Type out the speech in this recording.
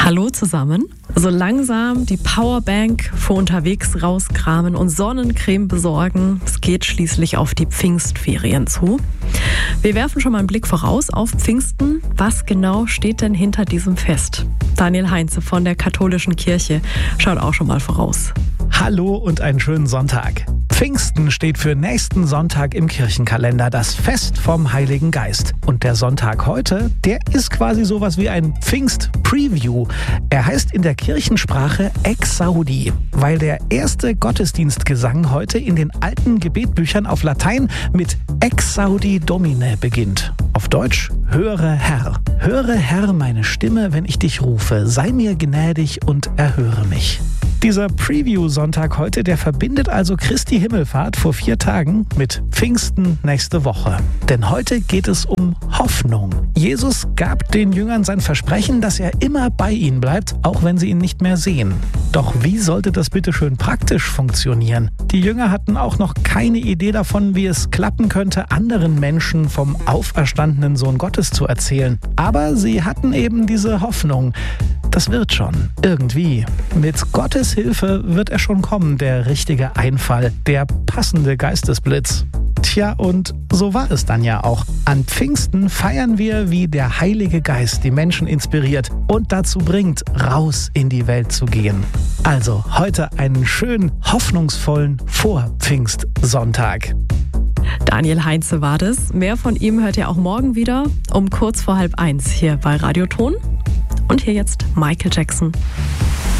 Hallo zusammen. So langsam die Powerbank für unterwegs rauskramen und Sonnencreme besorgen. Es geht schließlich auf die Pfingstferien zu. Wir werfen schon mal einen Blick voraus auf Pfingsten. Was genau steht denn hinter diesem Fest? Daniel Heinze von der Katholischen Kirche schaut auch schon mal voraus. Hallo und einen schönen Sonntag. Pfingsten steht für nächsten Sonntag im Kirchenkalender, das Fest vom Heiligen Geist. Und der Sonntag heute, der ist quasi sowas wie ein Pfingst-Preview. Er heißt in der Kirchensprache Exaudi, weil der erste Gottesdienstgesang heute in den alten Gebetbüchern auf Latein mit Exaudi Domine beginnt. Auf Deutsch, höre Herr. Höre Herr meine Stimme, wenn ich dich rufe. Sei mir gnädig und erhöre mich. Dieser Preview-Sonntag heute, der verbindet also Christi Himmelfahrt vor 4 Tagen mit Pfingsten nächste Woche. Denn heute geht es um Hoffnung. Jesus gab den Jüngern sein Versprechen, dass er immer bei ihnen bleibt, auch wenn sie ihn nicht mehr sehen. Doch wie sollte das bitte schön praktisch funktionieren? Die Jünger hatten auch noch keine Idee davon, wie es klappen könnte, anderen Menschen vom auferstandenen Sohn Gottes zu erzählen. Aber sie hatten eben diese Hoffnung. Das wird schon, irgendwie. Mit Gottes Hilfe wird er schon kommen, der richtige Einfall, der passende Geistesblitz. Tja, und so war es dann ja auch. An Pfingsten feiern wir, wie der Heilige Geist die Menschen inspiriert und dazu bringt, raus in die Welt zu gehen. Also heute einen schönen, hoffnungsvollen Vor-Pfingstsonntag. Daniel Heinze war das. Mehr von ihm hört ihr auch morgen wieder um kurz vor 12:30 hier bei Radio Ton. Und hier jetzt Michael Jackson.